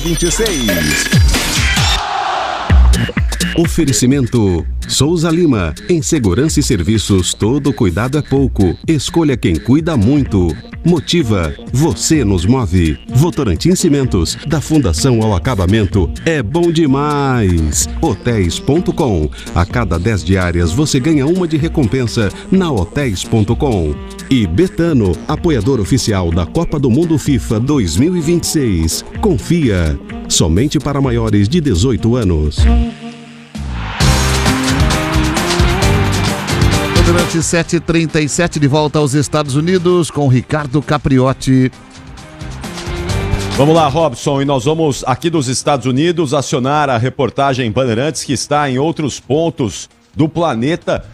2026. Oferecimento Souza Lima. Em segurança e serviços, todo cuidado é pouco. Escolha quem cuida muito. Motiva. Você nos move. Votorantim Cimentos. Da fundação ao acabamento. É bom demais. Hotéis.com. A cada 10 diárias você ganha uma de recompensa na Hotéis.com. E Betano, apoiador oficial da Copa do Mundo FIFA 2026. Confia. Somente para maiores de 18 anos. Durante 7h37, de volta aos Estados Unidos com Ricardo Capriotti. Vamos lá, Robson, e nós vamos aqui dos Estados Unidos acionar a reportagem Bandeirantes que está em outros pontos do planeta